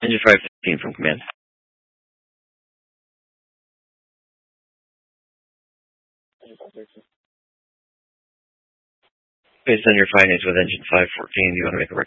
Engine 515 from command. Based on your findings with engine 514, do you want to make a